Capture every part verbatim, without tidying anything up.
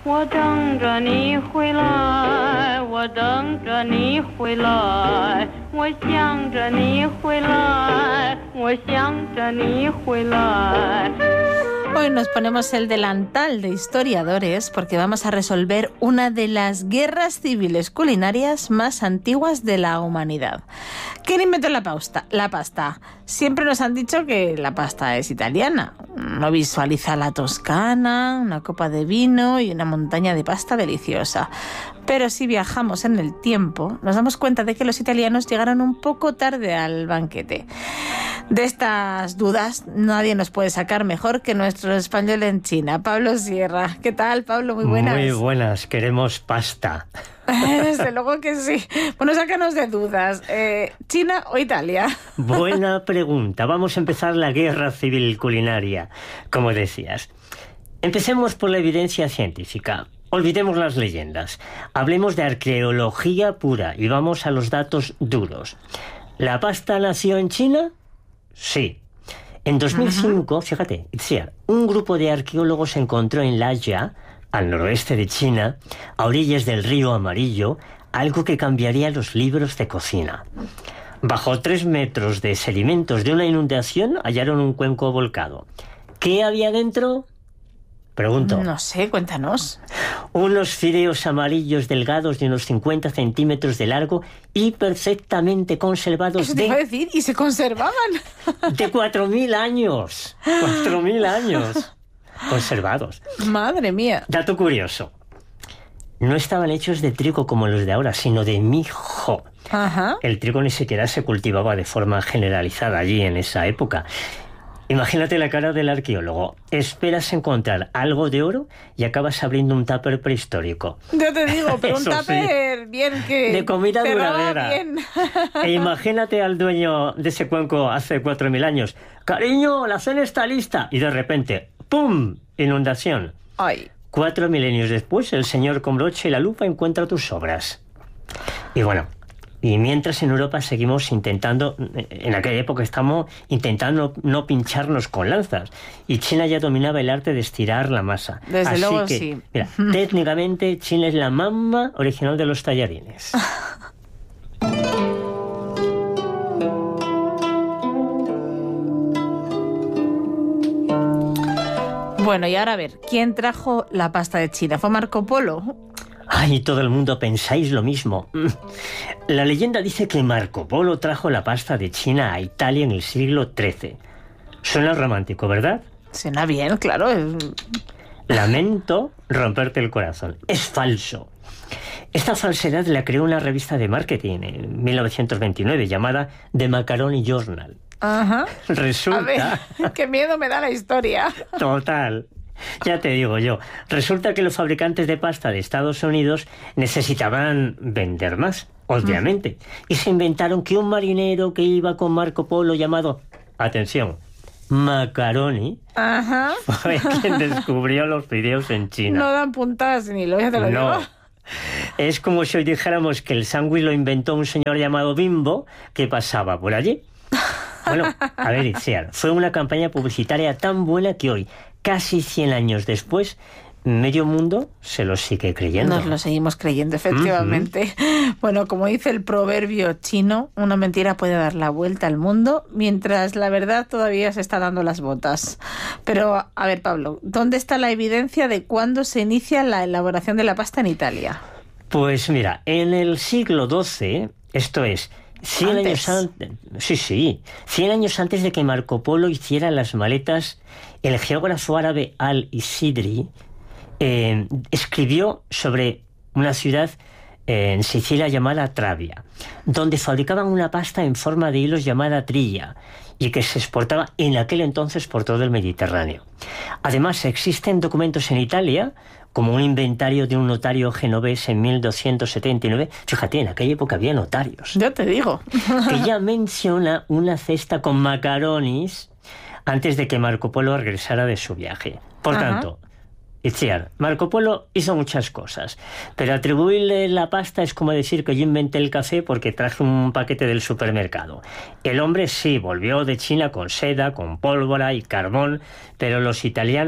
我等着你回来，我等着你回来，我想着你回来，我想着你回来。 Hoy nos ponemos el delantal de historiadores porque vamos a resolver una de las guerras civiles culinarias más antiguas de la humanidad. ¿Quién inventó la pasta? La pasta. Siempre nos han dicho que la pasta es italiana. Uno visualiza la Toscana, una copa de vino y una montaña de pasta deliciosa. Pero si viajamos en el tiempo, nos damos cuenta de que los italianos llegaron un poco tarde al banquete. De estas dudas nadie nos puede sacar mejor que nuestro español en China, Pablo Sierra. ¿Qué tal, Pablo? Muy buenas. Muy buenas, queremos pasta. Desde luego que sí. Bueno, sácanos de dudas. Eh, ¿China o Italia? Buena pregunta. Vamos a empezar la guerra civil culinaria, como decías. Empecemos por la evidencia científica. Olvidemos las leyendas. Hablemos de arqueología pura y vamos a los datos duros. ¿La pasta nació en China? Sí. En dos mil cinco, uh-huh. fíjate, Itziar, un grupo de arqueólogos encontró en Lhasa, al noroeste de China, a orillas del río Amarillo, algo que cambiaría los libros de cocina. Bajo tres metros de sedimentos de una inundación hallaron un cuenco volcado. ¿Qué había dentro? Pregunto. No sé, cuéntanos. Unos fideos amarillos delgados de unos cincuenta centímetros de largo y perfectamente conservados. Eso te de... iba a decir, y se conservaban. De cuatro mil años. Cuatro mil años. Conservados. Madre mía. Dato curioso. No estaban hechos de trigo como los de ahora, sino de mijo. Ajá. El trigo ni siquiera se cultivaba de forma generalizada allí en esa época. Imagínate la cara del arqueólogo. Esperas encontrar algo de oro y acabas abriendo un tupper prehistórico. Yo te digo, pero un Eso tupper sí. bien que... De comida duradera. Bien. E imagínate al dueño de ese cuenco hace cuatro mil años. Cariño, la cena está lista. Y de repente, ¡pum! Inundación. Ay. Cuatro milenios después, el señor con broche y la lupa encuentra tus obras. Y bueno... Y mientras en Europa seguimos intentando, en aquella época estamos intentando no pincharnos con lanzas. Y China ya dominaba el arte de estirar la masa. Desde Así luego, que, sí. Mira, técnicamente China es la mamá original de los tallarines. Bueno, y ahora a ver, ¿quién trajo la pasta de China? ¿Fue Marco Polo? Ay, todo el mundo pensáis lo mismo. La leyenda dice que Marco Polo trajo la pasta de China a Italia en el siglo trece. Suena romántico, ¿verdad? Suena bien, claro. Lamento romperte el corazón. Es falso. Esta falsedad la creó una revista de marketing en mil novecientos veintinueve llamada The Macaroni Journal. Ajá. Resulta... A ver, qué miedo me da la historia. Total. Ya te digo yo, resulta que los fabricantes de pasta de Estados Unidos necesitaban vender más, obviamente, mm. y se inventaron que un marinero que iba con Marco Polo llamado, atención, Macaroni, Ajá. fue quien descubrió los fideos en China. No dan puntadas ni lo, ya te lo no. digo. Es como si hoy dijéramos que el sándwich lo inventó un señor llamado Bimbo que pasaba por allí. Bueno, a ver, Itziar, fue una campaña publicitaria tan buena que hoy, casi cien años después, medio mundo se lo sigue creyendo. Nos lo seguimos creyendo, efectivamente. Uh-huh. Bueno, como dice el proverbio chino, una mentira puede dar la vuelta al mundo, mientras la verdad todavía se está dando las botas. Pero, a ver, Pablo, ¿dónde está la evidencia de cuándo se inicia la elaboración de la pasta en Italia? Pues mira, en el siglo doce, esto es... Cien ¿Antes? años antes, sí, sí, cien años antes de que Marco Polo hiciera las maletas, el geógrafo árabe Al-Isidri eh, escribió sobre una ciudad eh, en Sicilia llamada Travia, donde fabricaban una pasta en forma de hilos llamada trilla y que se exportaba en aquel entonces por todo el Mediterráneo. Además, existen documentos en Italia, como un inventario de un notario genovés en mil doscientos setenta y nueve. Fíjate, en aquella época había notarios. Ya te digo. Que ya menciona una cesta con macaronis antes de que Marco Polo regresara de su viaje. Por Ajá. tanto, Itziar, Marco Polo hizo muchas cosas, pero atribuirle la pasta es como decir que yo inventé el café porque traje un paquete del supermercado. El hombre sí volvió de China con seda, con pólvora y carbón, pero los italianos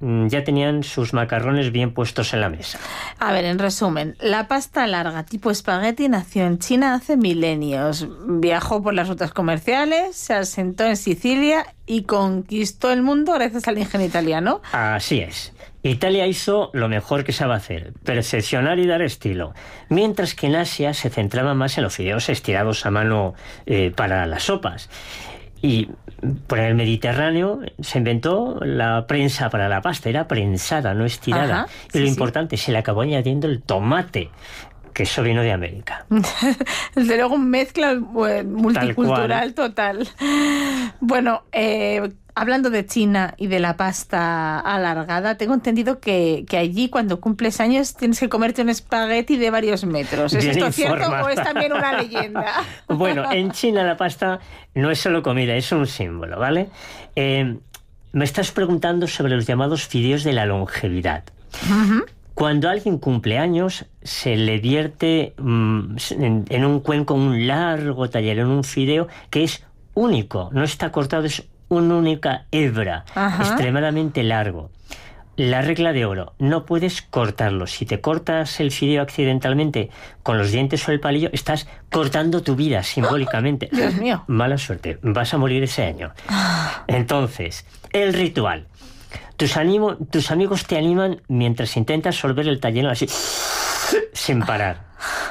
ya tenían sus macarrones bien puestos en la mesa. A ver, en resumen, la pasta larga tipo espagueti nació en China hace milenios. Viajó por las rutas comerciales, se asentó en Sicilia y conquistó el mundo gracias al ingenio italiano. Así es. Italia hizo lo mejor que sabe hacer, perfeccionar y dar estilo, mientras que en Asia se centraba más en los fideos estirados a mano eh, para las sopas. Y por el Mediterráneo se inventó la prensa para la pasta, era prensada, no estirada. Ajá, y lo sí, importante, sí. se le acabó añadiendo el tomate, que eso vino de América. Desde luego, mezcla eh, multicultural total. Bueno, eh, hablando de China y de la pasta alargada, tengo entendido que, que allí cuando cumples años tienes que comerte un espagueti de varios metros. ¿Es Bien esto informa. cierto o es también una leyenda? Bueno, en China la pasta no es solo comida, es un símbolo, ¿vale? Eh, me estás preguntando sobre los llamados fideos de la longevidad. Uh-huh. Cuando alguien cumple años, se le vierte mmm, en, en un cuenco un largo taller, en un fideo que es único, no está cortado, es una única hebra, Ajá. extremadamente largo. La regla de oro, no puedes cortarlo. Si te cortas el fideo accidentalmente con los dientes o el palillo, estás cortando tu vida simbólicamente. Dios mío. Mala suerte, vas a morir ese año. Entonces, el ritual. Tus, animo, tus amigos te animan mientras intentas solver el taller así, sin parar.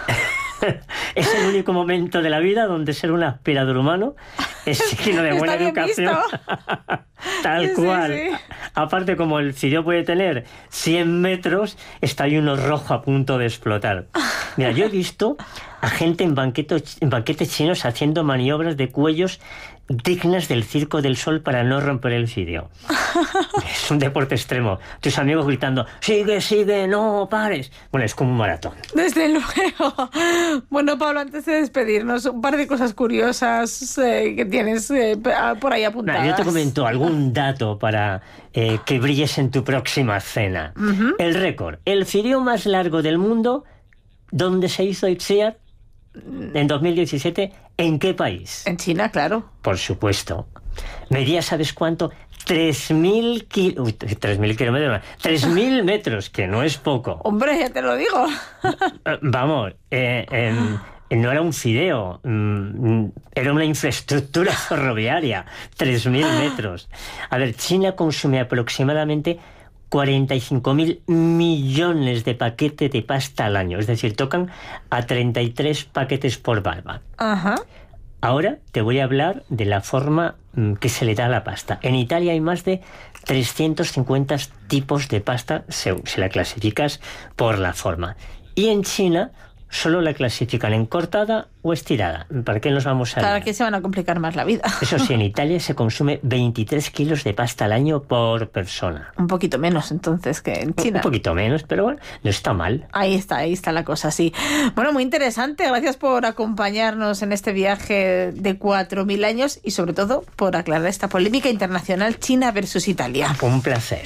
Es el único momento de la vida donde ser un aspirador humano es signo de buena educación. Tal sí, cual. Sí. Aparte, como el fideo puede tener cien metros, está ahí uno rojo a punto de explotar. Mira, yo he visto a gente en, banquetos, en banquetes chinos haciendo maniobras de cuellos dignas del Circo del Sol para no romper el fideo. Es un deporte extremo. Tus amigos gritando, sigue, sigue, no pares. Bueno, es como un maratón. Desde luego. Bueno, Pablo, antes de despedirnos, un par de cosas curiosas eh, que tienes eh, por ahí apuntadas. Nah, yo te comento algún dato para eh, que brilles en tu próxima cena. Uh-huh. El récord. El fideo más largo del mundo, ¿dónde se hizo Itziar? En dos mil diecisiete, ¿en qué país? En China, claro. Por supuesto. Medía, ¿sabes cuánto? tres mil kil... tres mil kilómetros, tres mil metros, que no es poco. Hombre, ya te lo digo. Vamos, eh, eh, no era un fideo, mm, era una infraestructura ferroviaria, tres mil metros. A ver, China consume aproximadamente cuarenta y cinco mil millones de paquetes de pasta al año. Es decir, tocan a treinta y tres paquetes por barba. Ajá. Ahora te voy a hablar de la forma mm, que se le da a la pasta. En Italia hay más de trescientos cincuenta tipos de pasta, si la clasificas por la forma. Y en China solo la clasifican en cortada o estirada. ¿Para qué nos vamos a...? ¿Para qué se van a complicar más la vida? Eso sí, en Italia se consume veintitrés kilos de pasta al año por persona. Un poquito menos, entonces, que en China. Un poquito menos, pero bueno, no está mal. Ahí está, ahí está la cosa, sí. Bueno, muy interesante. Gracias por acompañarnos en este viaje de cuatro mil años y, sobre todo, por aclarar esta polémica internacional China versus Italia. Un placer.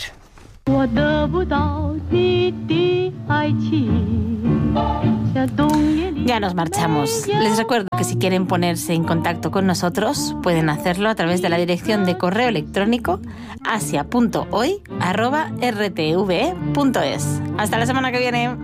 Ya nos marchamos. Les recuerdo que si quieren ponerse en contacto con nosotros, pueden hacerlo a través de la dirección de correo electrónico asia punto hoy arroba r t v e punto es. Hasta la semana que viene.